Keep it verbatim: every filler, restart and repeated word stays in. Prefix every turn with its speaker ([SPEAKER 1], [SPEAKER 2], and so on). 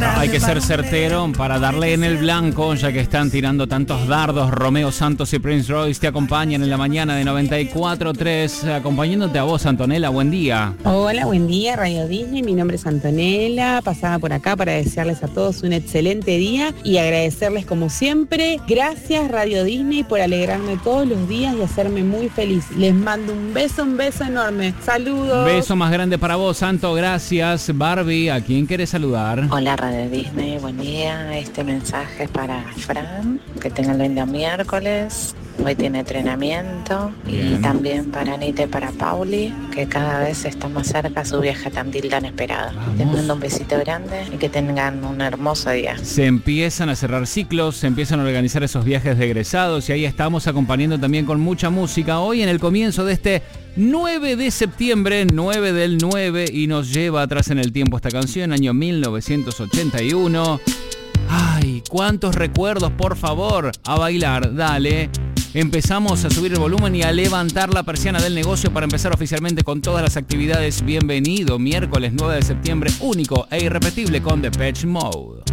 [SPEAKER 1] hay que ser certero para darle en el blanco, ya que están tirando tantos dardos. Romeo Santos y Prince Royce te acompañan en la mañana de noventa y cuatro tres, acompañándote a vos, Antonella. Buen día.
[SPEAKER 2] Hola, buen día, Radio Disney. Mi nombre es Antonella. Pasaba por acá para desearles a todos un excelente día y agradecerles como siempre. Gracias, Radio Disney, por alegrarme todos los días y hacerme muy feliz. Les mando un beso, un beso enorme. Saludos.
[SPEAKER 1] Beso más grande para vos, Santo. Gracias. Barbie, ¿a quién querés saludar?
[SPEAKER 3] Hola, Radio Disney. Buen día. Este mensaje es para Fran. Que tenga el lindo miércoles. Hoy tiene entrenamiento.
[SPEAKER 1] Bien.
[SPEAKER 3] Y también para Anita y para Pauli, que cada vez está más cerca su viaje tan tan esperado.
[SPEAKER 1] Vamos.
[SPEAKER 3] Les mando un besito grande y que tengan un hermoso día.
[SPEAKER 1] Se empiezan a cerrar ciclos, se empiezan a organizar esos viajes de egresados y ahí estamos acompañando también con mucha música. Hoy en el comienzo de este nueve de septiembre, nueve del nueve, y nos lleva atrás en el tiempo esta canción, año mil novecientos ochenta y uno. Ay, cuántos recuerdos, por favor, a bailar, dale. Empezamos a subir el volumen y a levantar la persiana del negocio para empezar oficialmente con todas las actividades. Bienvenido, miércoles nueve de septiembre, único e irrepetible con Depeche Mode.